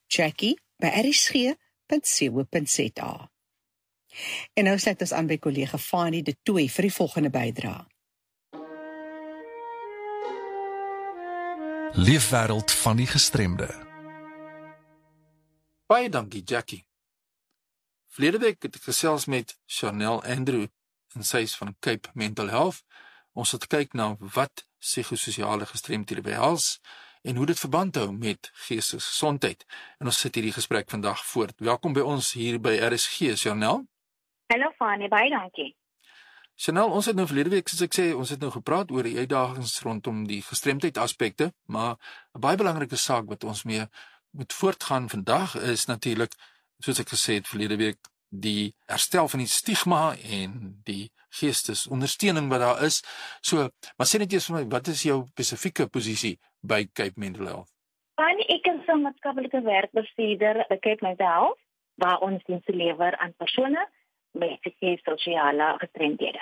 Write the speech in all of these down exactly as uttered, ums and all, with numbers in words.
Jackie by r s g punt co punt z a. En nou sluit ons aan by kollega Fanie de Tooy vir die volgende bydra. Leefwêreld van die gestremde. Baie dankie, Jackie. Verlede week het ek gesels met Chanel Andrew en sy is van Cape Mental Health. Ons het kyk na wat psigososiale gestremdhede behels en hoe dit verband hou met geestesgesondheid. En ons sit hierdie gesprek vandag voort. Welkom by ons hier by R S G, Chanel. Hallo Fanie, baie dankie. Chanel, ons het nou verlede week, soos ek sê, ons het nou gepraat oor die uitdagings rondom die gestremdheid aspekte, maar 'n baie belangrike saak wat ons mee moet voortgaan vandag is natuurlik, soos ek gesê het verlede week, die herstel van die stigma en die geestesondersteuning wat daar is. So, maar sê net eers vir my, wat is jou spesifieke posisie by Cape Mental Health? Fanie, ek is 'n maatskaplike werkbestuurder by Cape Mental Health, waar ons dienste lewer aan persone met sosiale gestremdhede.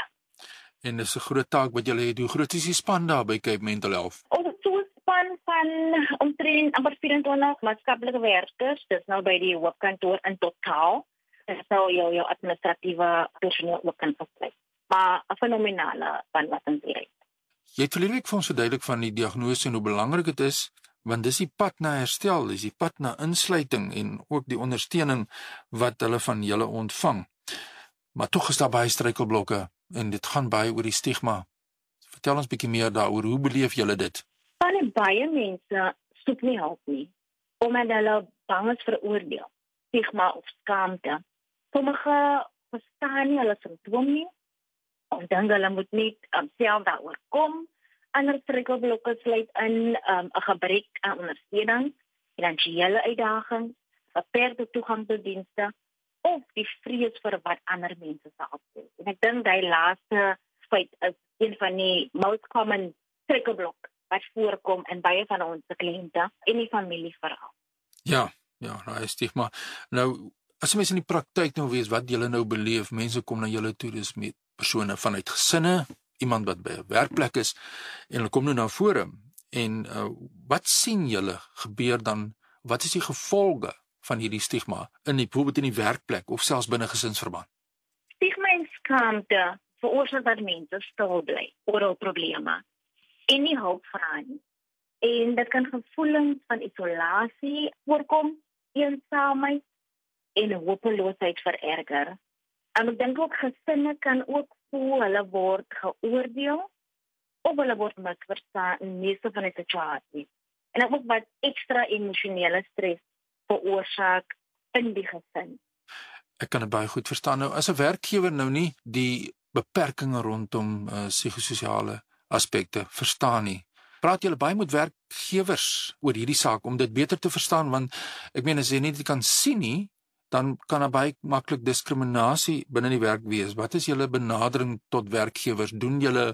En dis 'n groot taak wat julle het. Hoe groot is die span daar by Cape Mental Health? Ons het so 'n span van omtrent amper vierentwintig maatskaplike werkers, dis nou by die hoofkantoor in totaal. En so jou, jou administratiewe personeel ook kan verspreid. Maar 'n fenominale span wat ons hier het. Jy het verlede week vir ons verduidelik van die diagnose en hoe belangrik dit is, want dis die pad na herstel, dis die pad na insluiting en ook die ondersteuning wat hulle van julle ontvang. Maar tog is daar baie struikelblokke en dit gaan baie oor die stigma. Vertel ons bietjie meer daaroor, hoe beleef julle dit? Van baie mense soek nie hulp nie, omdat hulle bang is vir oordeel, stigma of skaamte. Sommige verstaan nie hulle simptome nie, of dink hulle moet nie um, self daaroor kom. Ander struikelblokke sluit in 'n um, gebrek aan ondersteuning, finansiële uitdagings, beperkte toegang tot dienste, of die vrees vir wat ander mense sal sê. En ek dink die laaste feit is een van die most common struikelblok wat voorkom in baie van ons kliënte en die familie veral. Ja, ja, daar is stigma. Nou, as jy mens in die praktyk nou weet wat julle nou beleef, mense kom na julle toe, dis met persone vanuit gesinne, iemand wat by 'n werkplek is, en hulle kom nou na vore. En uh, wat sien julle gebeur dan? Wat is die gevolge van hierdie stigma in die byvoorbeeld in die werkplek of selfs binne gesinsverband? Stigma en skaamte veroorsaak dat mense stil bly oor hul probleme en nie hulp vra nie. En dit kan gevoelens van isolasie voorkom, eensaamheid en hopeloosheid vererger. En ek dink ook gesinne kan ook voel hulle word geoordeel of hulle word misverstaan in meeste van die situasie. En ook wat ekstra emosionele stres veroorsaak in die gesin. Ek kan dit baie goed verstaan. Nou, as 'n werkgewer nou nie die beperkings rondom uh, psigososiale aspekte verstaan nie, praat julle baie met werkgewers oor hierdie saak om dit beter te verstaan, want ek meen as jy nie dit kan sien nie, dan kan daar baie maklik diskriminasie binne die werk wees. Wat is julle benadering tot werkgewers? Doen julle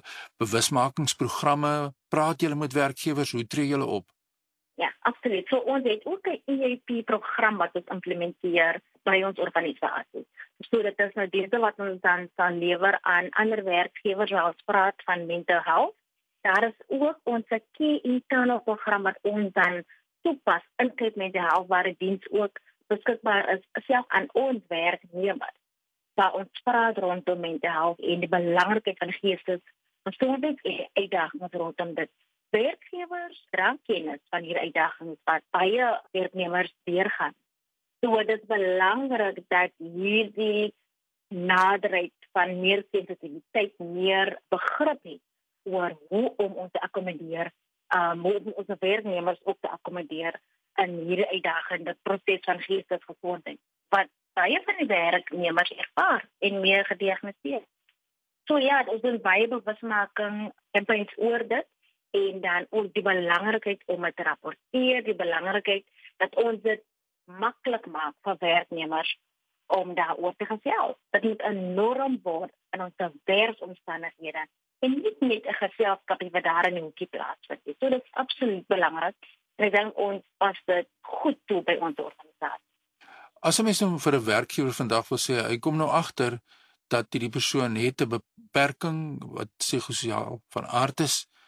bewusmakingsprogramme? Praat julle met werkgewers? Hoe tree julle op? Ja, absoluut. So ons het ook 'n E A P-program wat ons implementeer by ons organisasie. So dit is nou dienste wat ons dan sal lewer aan ander werkgewers wat praat van mental health. Daar is ook ons key internal program wat ons dan toepas in Cape Mental Health, waar die diens ook beskikbaar is self aan ons werknemers. Waar ons praat rondom mental health en die belangrikheid van geestesgesondheid en uitdagings rondom dit. Werkgewers dra kennis van hierdie uitdagings wat baie werknemers deurgaan. So dit is belangrik dat hierdie naderheid van meer sensitiwiteit, meer begrip het oor hoe om ons te akkommodeer, um, hoe om onze werknemers ook te akkommodeer in hierdie uitdagende proses van geestesgesondheid, wat baie van die werknemers ervaar en meer gediagnoseer. So ja, ons doen baie bewusmaking campaigns oor dit, en dan ook die belangrikheid om het te rapporteer, die belangrikheid dat ons dit maklik maak vir werknemers om daaroor te gesels. Dit moet 'n norm word in ons werksomstandighede en nie net 'n geselskapie wat daar in die hoekie plaasvind. So dit is absoluut belangrik. En ek dink ons pas dit goed toe by ons organisasie. As 'n mens nou vir 'n werkgewer vandag wil sê, hy kom nou agter dat hierdie persoon het 'n beperking wat psigososiaal van aard is,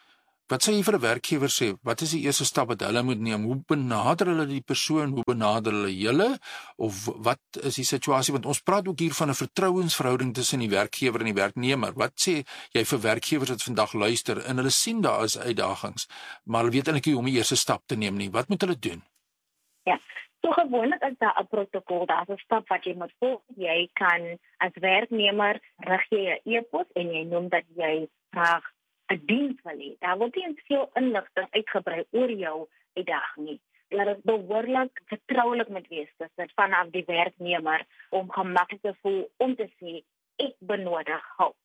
Wat sê jy vir 'n werkgewer sê? Wat is die eerste stap wat hulle moet neem? Hoe benader hulle die persoon? Hoe benader hulle julle? Of wat is die situasie? Want ons praat ook hier van 'n vertrouensverhouding tussen die werkgewer en die werknemer. Wat sê jy vir werkgewers wat vandag luister en hulle sien daar is uitdagings, maar hulle weet eintlik nie hoe om die eerste stap te neem nie. Wat moet hulle doen? Ja, so gewoonlik is daar 'n protokol, daar's 'n stap wat jy moet volg. Jy kan as werknemer rig jy 'n e-pos en jy noem dat jy graag 'n diens wil hê. Daar word nie veel inligting uitgebrei oor jou uitdaging nie. Laat dit behoorlik vertroulik moet wees tussen vanaf die werknemer om gemaklik te voel om te sê ek benodig hulp.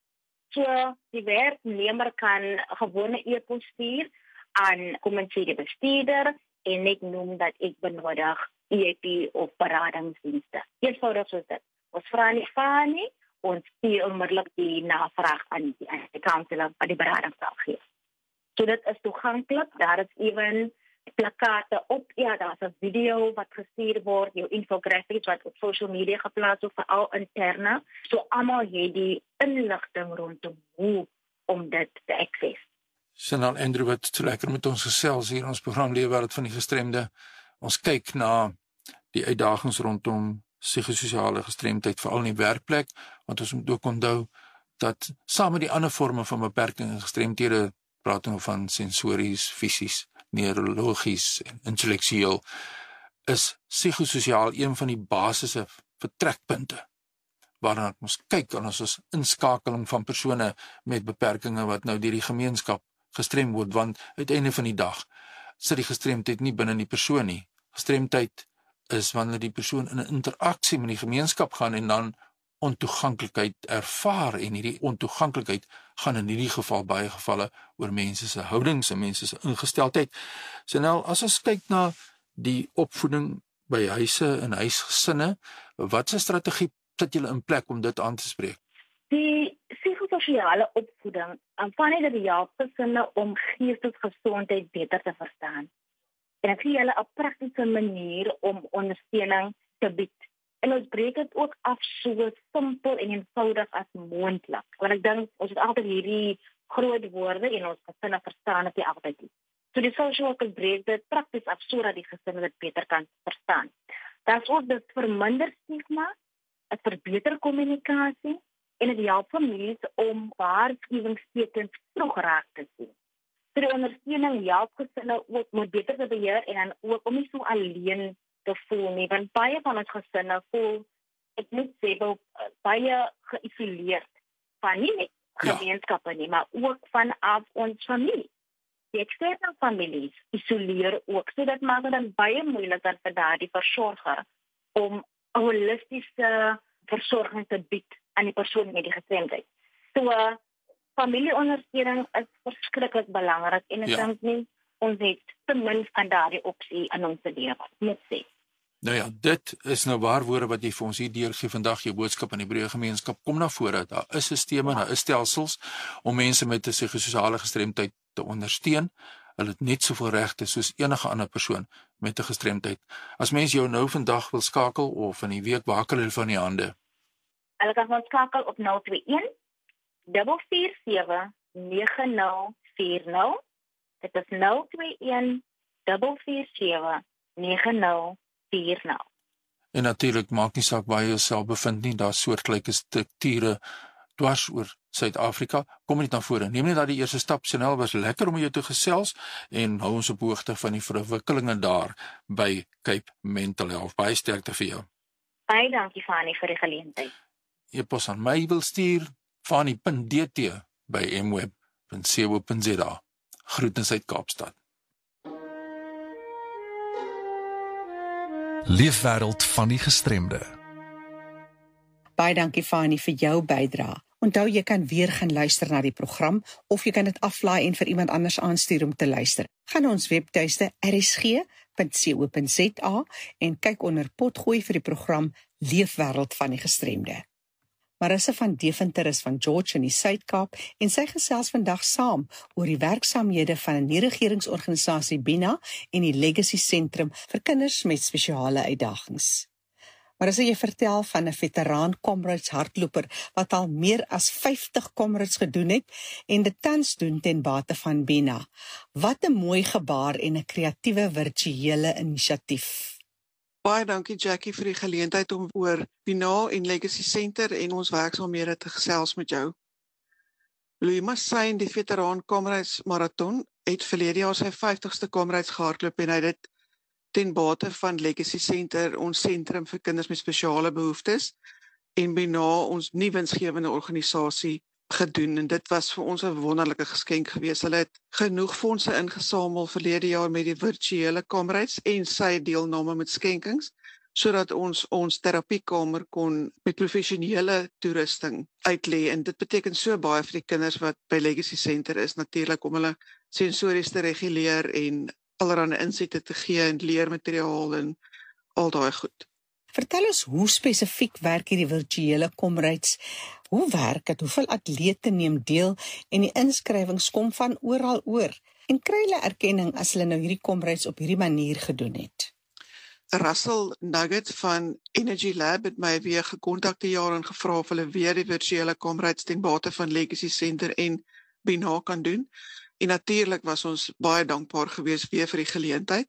So die werknemer kan gewone e-pos stuur aan kom ons sê die bestuurder en ek noem dat ek benodig E A P of beradingsdienste. Eenvoudig soos dit. Ons vra nie vir nie, ons stuur onmiddellik die navraag aan die, aan die counselor aan die berading sal gee. So dit is toeganklik, daar is ewen plakate op, ja, daar's 'n video wat gestuur word, jou infographics wat op social media geplaas word, veral interne. So almal het die inligting rondom hoe om dit te access. Chanel Andrew wat so lekker met ons gesels hier in ons program Leefwêreld van die Gestremde. Ons kyk na die uitdagings rondom psigososiale gestremdheid veral in die werkplek, want ons moet ook onthou dat saam met die ander forme van beperking en gestremdhede, praat ons van sensories, fisies, neurologies en intellektueel, is psigososiaal een van die basiese vertrekpunte waarna ons kyk en ons is inskakeling van persone met beperkings wat nou deur die gemeenskap gestrem word, want uiteindelik van die dag sit die gestremdheid nie binne die persoon nie. Gestremdheid is wanneer die persoon in 'n interaksie met die gemeenskap gaan en dan ontoeganklikheid ervaar, en hierdie ontoeganklikheid gaan in hierdie geval baie gevalle oor mense se houdings en mense se ingesteldheid. Chanel, as ons kyk na die opvoeding by huise en huisgesinne, wat 'n strategie sit julle in plek om dit aan te spreek? Die psigososiale opvoeding aanvaar dit die gesinne om geestesgesondheid beter te verstaan. En ek gee hulle 'n praktiese manier om ondersteuning te bied. En ons breek dit ook af so simpel en eenvoudig as moontlik. Want ek dink ons het altyd hierdie groot woorde en ons gesinne verstaan dit nie altyd nie. So die social workers breek dit prakties af sodat die gesinne dit beter kan verstaan. Daar's ook dit verminder stigma, dit verbeter kommunikasie en dit help families om waarskuwingstekens vroeg raak te sien. So die ondersteuning help gesinne ook om beter te beheer en dan ook om nie so alleen te voel nie, want baie van ons gesinne voel, ek moet sê, baie geïsoleerd van nie net gemeenskappe nie, maar ook vanaf ons familie. Die eksterne families isoleer ook, so dit maak dit dan baie moeiliker vir daardie versorger om 'n holistiese versorging te bied aan die persoon met die gestremdheid. So familieondersteuning is verskriklik belangrik en ek ja. dink nie ons het ten minste aan daardie opsie in ons lewe, moet sê. Nou ja, dit is nou waar woorde wat jy vir ons hier deurgee vandag, jou boodskap aan die breë gemeenskap, kom na vore. Daar is sisteme, daar is stelsels om mense met 'n psigososiale gestremdheid te ondersteun. Hulle het net soveel regte soos enige ander persoon met 'n gestremdheid. As mense jou nou vandag wil skakel of in die week, waar kan hulle van die hande? Hulle kan ons skakel op nul twee een, vier vier sewe, nege nul vier nul. Dit is nul twee een, vier vier sewe, nege nul vier nul. En natuurlik maak nie saak waar jy jouself bevind nie, daar soortgelyke strukture dwars oor Suid-Afrika. Kom net na vore. Neem net daai eerste stap. Chanel, was lekker om jou te gesels en hou ons op hoogte van die verwikkelinge daar by Cape Mental Health. Baie sterkte vir jou. Baie dankie Fanie vir die geleentheid. E-pos aan my wil stuur fanie punt d t by m web punt co punt z a. Groetens uit Kaapstad. Leefwêreld van die Gestremde. Baie dankie Fanie vir jou bydrae. Onthou jy kan weer gaan luister na die program of jy kan dit aflaai en vir iemand anders aanstuur om te luister. Gaan na ons webtuiste r s g punt co punt z a en kyk onder potgooi vir die program Leefwêreld van die Gestremde. Marissa van Deventer is van George in die Suid-Kaap en sy gesels vandag saam oor die werksaamhede van 'n nie-regeringsorganisasie BINA en die Legacy Sentrum vir kinders met spesiale uitdagings. Maar as jy vertel van 'n veteraan Comrades hardloper wat al meer as vyftig Comrades gedoen het en dit tans doen ten bate van Bina. Wat 'n mooi gebaar en 'n kreatiewe virtuele inisiatief. Baie dankie Jackie vir die geleentheid om oor Bina en Legacy Center en ons werksaamhede te gesels met jou. Louis Massain, die veteraan Comrades Marathon, het verlede jaar sy vyftigste Comrades gehardloop en hy het dit ten bate van Legacy Center, ons sentrum vir kinders met spesiale behoeftes, en Bina, ons nie winsgewende organisasie, gedoen. En dit was vir ons 'n wonderlike geskenk geweest. Hulle het genoeg fondse ingesamel verlede jaar met die virtuele Comrades en sy deelname met skenkings, sodat ons ons terapiekamer kon met professionele toerusting uitlê. En dit beteken so baie vir die kinders wat by Legacy Center is, natuurlik om hulle sensories te reguleer en allerhande insigte te gee en leermateriaal en al daai goed. Vertel ons hoe spesifiek werk hierdie virtuele Comrades? Hoe werk dit? Hoeveel atlete neem deel en die inskrywings kom van oral oor? En kry hulle erkenning as hulle nou hierdie Comrades op hierdie manier gedoen het? Russell Nugget van Energy Lab het my weer gekontak die jaar en gevra of hulle weer die virtuele Comrades ten bate van Legacy Center en Bina kan doen. En natuurlik was ons baie dankbaar geweest weer vir die geleentheid.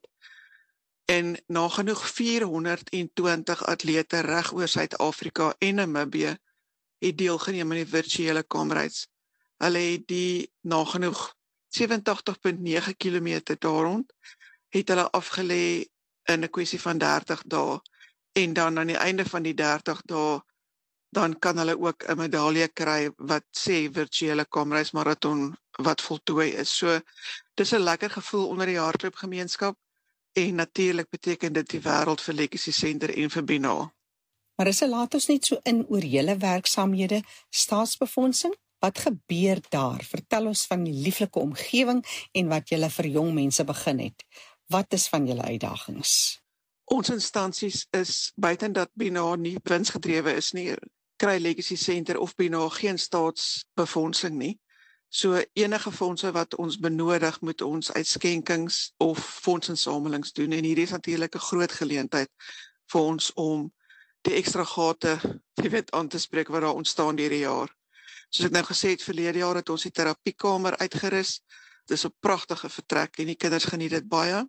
En nagenoeg vierhonderdtwintig atlete reg oor Suid-Afrika en Namibië het deelgeneem aan die virtuele Comrades. Hulle het die nagenoeg sewe en agt komma nege kilometer daar rond het hulle afgelê in 'n kwessie van dertig dae. En dan aan die einde van die dertig dae dan kan hulle ook 'n medalje kry wat sê virtuele Comrades marathon wat voltooi is. So dis 'n lekker gevoel onder die hardloopgemeenskap en natuurlik beteken dit die wêreld vir Legacy Center en vir Bina. Maar is dit laat ons net so in oor julle werksaamhede, staatsbefondsing? Wat gebeur daar? Vertel ons van die lieflike omgewing en wat julle vir jong mense begin het. Wat is van julle uitdagings? Ons instansies is buiten dat Bina nie winsgedrewe is nie, kry Legacy Center of Bina geen staatsbefondsing nie. So enige fondse wat ons benodig moet ons uit skenkings of fondsinsamelings doen en hierdie is natuurlik 'n groot geleentheid vir ons om die ekstra gate, jy weet, aan te spreek wat daar ontstaan deur die jaar. Soos ek nou gesê het, verlede jaar het ons die terapiekamer uitgerus. Dit is 'n pragtige vertrek en die kinders geniet dit baie.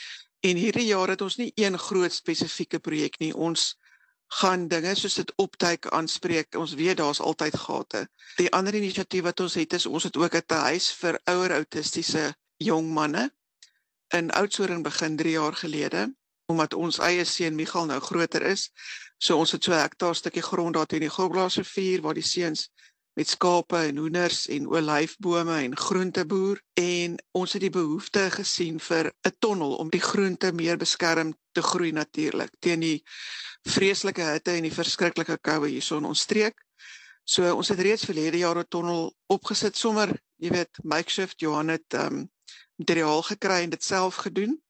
En hierdie jaar het ons nie een groot spesifieke projek nie. Ons gaan dinge soos dit opduik aanspreek. Ons weet daar's altyd gate. Die ander inisiatief wat ons het is ons het ook 'n tehuis vir ouer autistiese jong manne in Oudtshoorn begin drie jaar gelede, omdat ons eie seun Michael nou groter is. So ons het so 'n hektaar stukkie grond daar teen die Groblersrivier waar die seuns met skape en hoenders en olyfbome en groente boer en ons het die behoefte gesien vir 'n tonnel om die groente meer beskerm te groei natuurlik teen die vreeslike hitte en die verskriklike koue hierso in ons streek. So ons het reeds verlede jaar 'n tonnel opgesit sommer, jy weet, makeshift. Johan het um, materiaal gekry en dit self gedoen.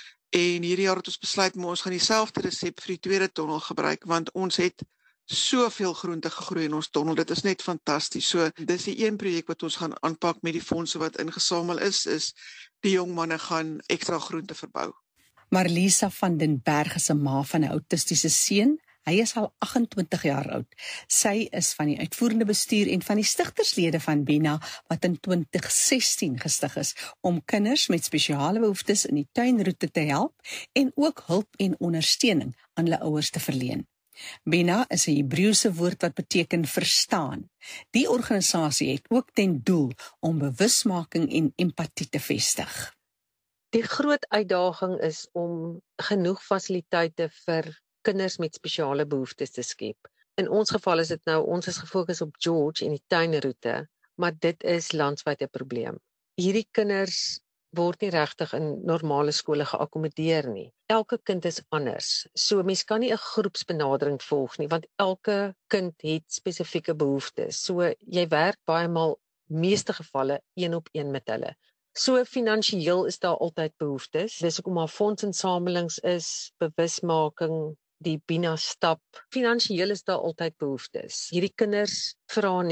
En hierdie jaar het ons besluit maar ons gaan dieselfde resep vir die tweede tonnel gebruik want ons het soveel groente gegroei in ons tonnel. Dit is net fantasties. So dis die een projek wat ons gaan aanpak met die fondse wat ingesamel is, is die jong manne gaan ekstra groente verbou. Marlisa van den Berg is 'n ma van 'n autistiese seun. Hy is al agt-en-twintig jaar oud. Sy is van die uitvoerende bestuur en van die stigterslede van Bina wat in twintig sestien gestig is om kinders met spesiale behoeftes in die tuinroete te help en ook hulp en ondersteuning aan hulle ouers te verleen. Bina is 'n Hebreëse woord wat beteken verstaan. Die organisasie het ook ten doel om bewusmaking en empatie te vestig. Die groot uitdaging is om genoeg fasiliteite vir kinders met spesiale behoeftes te skep. In ons geval is dit nou, ons is gefokus op George en die tuinroete, maar dit is landwyd 'n probleem. Hierdie kinders word nie regtig in normale skole geakkommodeer nie. Elke kind is anders, so mens kan nie 'n groepsbenadering volg nie, want elke kind het spesifieke behoeftes. So jy werk baie maal, meeste gevalle, een op een met hulle. So finansiëel is daar altyd behoeftes. Dis hoekom maar fondsinsamelings is, bewusmaking, die Bina stap. Finansiëel is daar altyd behoeftes. Hierdie kinders vra net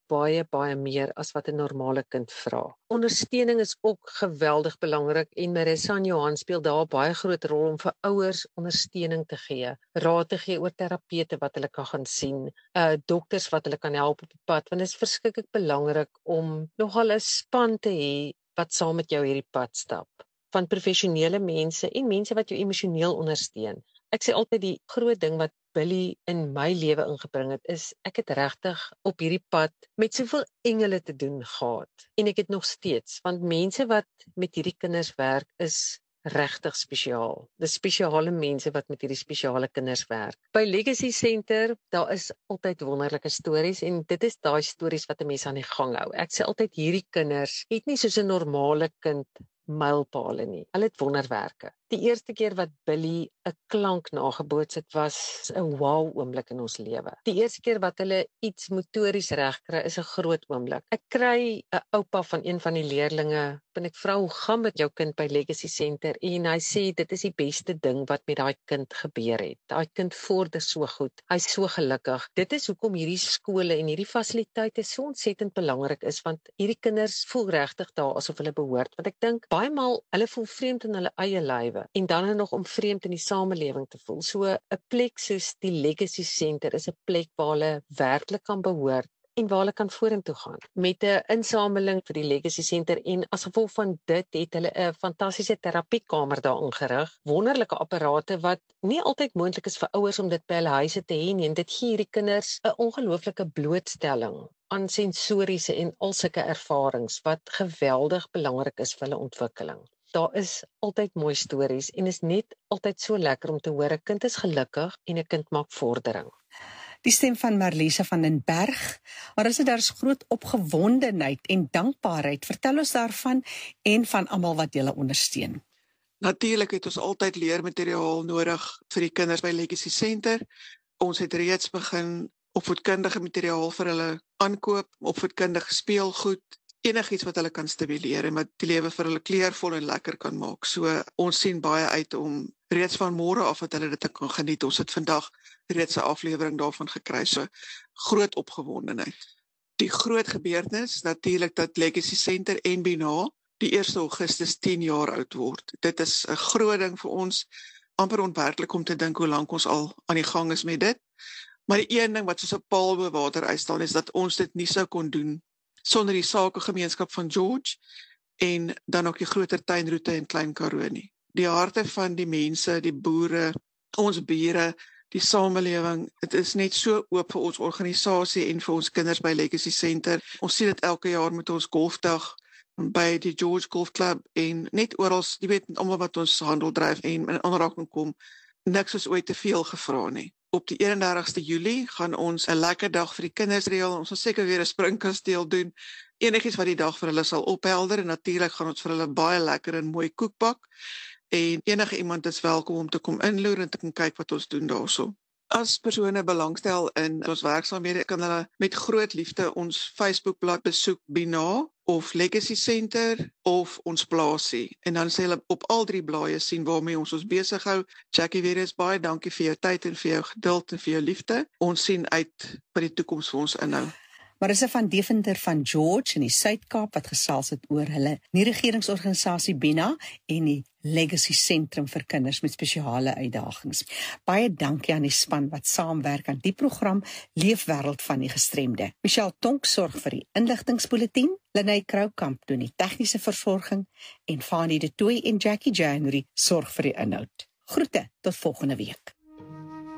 baie baie meer as wat 'n normale kind vra. Ondersteuning is ook geweldig belangrik en Marissa en Johan speel daar 'n baie groot rol om vir ouers ondersteuning te gee, raad te gee oor terapeute wat hulle kan gaan sien, uh dokters wat hulle kan help op die pad, want dit is verskriklik belangrik om nogal 'n span te hê wat saam met jou hierdie pad stap, van professionele mense en mense wat jou emosioneel ondersteun. Ek sê altyd die groot ding wat Billy in my lewe ingebring het, is ek het regtig op hierdie pad met soveel engele te doen gehad. En ek het nog steeds, want mense wat met hierdie kinders werk is regtig spesiaal. Dis spesiale mense wat met hierdie spesiale kinders werk. By Legacy Center, daar is altyd wonderlike stories en dit is daai stories wat 'n mens aan die gang hou. Ek sê altyd hierdie kinders het nie soos 'n normale kind mylpale nie. Hulle het wonderwerke. Die eerste keer wat Billy 'n klank nageboots het, was 'n wow oomblik in ons lewe. Die eerste keer wat hulle iets motories regkry, is 'n groot oomblik. Ek kry 'n oupa van een van die leerlinge en ek vra hoe gaan met jou kind by Legacy Center en hy sê dit is die beste ding wat met daai kind gebeur het. Daai kind vorder so goed. Hy's so gelukkig. Dit is hoekom hierdie skole en hierdie fasiliteite so ontsettend belangrik is, want hierdie kinders voel regtig daar asof hulle behoort, want ek dink baie maal hulle voel vreemd in hulle eie lywe en dan nog om vreemd in die samelewing te voel. So 'n plek soos die Legacy Center is 'n plek waar hulle werklik kan behoort en waar hulle kan vorentoe gaan. Met 'n insameling vir die Legacy Center en as gevolg van dit het hulle 'n fantastiese terapiekamer daar ingerig. Wonderlike apparate wat nie altyd moontlik is vir ouers om dit by hulle huise te hê nie. En dit gee hierdie kinders 'n ongelooflike blootstelling aan sensoriese en al sulke ervarings wat geweldig belangrik is vir hulle ontwikkeling. Daar is altyd mooi stories en is net altyd so lekker om te hoor 'n kind is gelukkig en 'n kind maak vordering. Die stem van Marliese van den Berg, maar is dit daar's groot opgewondenheid en dankbaarheid. Vertel ons daarvan en van almal wat julle ondersteun. Natuurlik het ons altyd leermateriaal nodig vir die kinders by Legacy Center. Ons het reeds begin opvoedkundige materiaal vir hulle aankoop, opvoedkundige speelgoed, enigiets wat hulle kan stimuleer en wat die lewe vir hulle kleurvol en lekker kan maak. So ons sien baie uit om reeds van môre af dat hulle dit te kan geniet. Ons het vandag reeds 'n aflewering daarvan gekry, so groot opgewondenheid. Die groot gebeurtenis natuurlik dat Legacy Center en Bina die eerste Augustus tien jaar oud word. Dit is 'n groot ding vir ons, amper onwerklik om te dink hoe lank ons al aan die gang is met dit. Maar die een ding wat soos 'n paal bo water uitstaan is dat ons dit nie sou kon doen sonder die sakegemeenskap van George en dan ook die groter tuinroete in Klein Karoo nie. Die harte van die mense, die boere, ons bure, die samelewing, dit is net so oop vir ons organisasie en vir ons kinders by Legacy Center. Ons sien dit elke jaar met ons golfdag by die George Golf Club en net oral, jy weet, almal wat ons handel dryf en in aanraking kom, niks is ooit te veel gevra nie. Op die eenendertigste Julie gaan ons 'n lekker dag vir die kinders reël. Ons sal seker weer 'n springkasteel doen. Enigiets wat die dag vir hulle sal ophelder en natuurlik gaan ons vir hulle baie lekker en mooi koek bak. En enige iemand is welkom om te kom inloer en te kom kyk wat ons doen daarso. As persone belangstel in ons werksaamhede, kan hulle met groot liefde ons Facebookblad besoek, Bina of Legacy Center of ons plaasie. En dan sê hulle op al drie blaaie sien waarmee ons ons besig hou. Jackie, weer eens baie dankie vir jou tyd en vir jou geduld en vir jou liefde. Ons sien uit wat die toekoms vir ons inhou. Marissa van Deventer van George in die Suid-Kaap wat gesels het oor hulle nie-regeringsorganisasie Bina en die Legacy Sentrum vir kinders met spesiale uitdagings. Baie dankie aan die span wat saamwerk aan die program Leefwêreld van die Gestremde. Michelle Tonk sorg vir die inligtingsbulletin, Lenet Kroukamp doen die tegniese versorging en Fanie de Tooy en Jackie January sorg vir die inhoud. Groete tot volgende week.